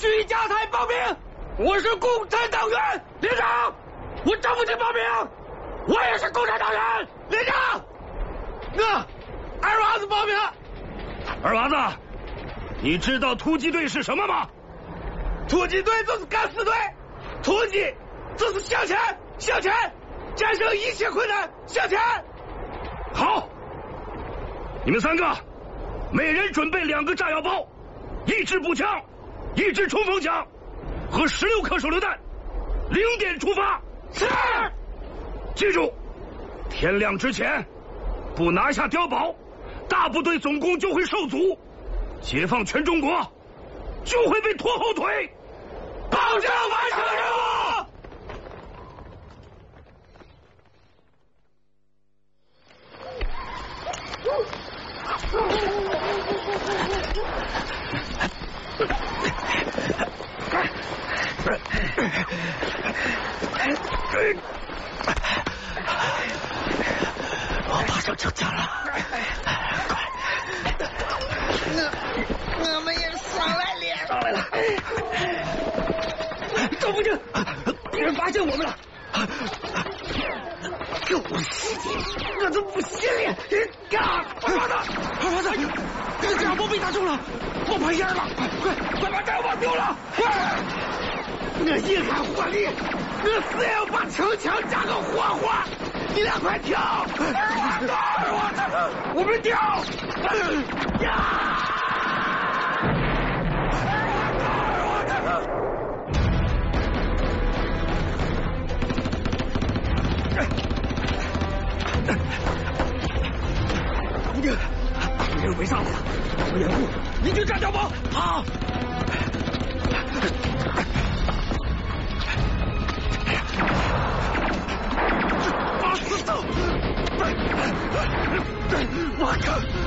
徐家台报名，我是共产党员连长。我张福清报名，我也是共产党员连长。二娃子报名。 二娃子，你知道突击队是什么吗？ 突击队就是敢死队，突击就是向前，向前，战胜一切困难，向前。 好，你们3个，每人准备2个炸药包，1支步枪，1支冲锋枪和16颗手榴弹，0点出发。 是。 记住，天亮之前不拿下碉堡，大部队总攻就会受阻，解放全中国就会被拖后腿。 保证完成任务。我马上成家了，快！ 我们也上来了， 上来了。赵部长，敌人发现我们了！狗屎！我都不信了！二娃子，这个炸药包被打中了，冒白烟了！快把炸药包丢了！快！我硬汉火力，我死也要把城墙炸个活活！你俩快跳！二娃子，我们跳！敌人围上来了，我掩护，你去炸碉堡。好。我靠！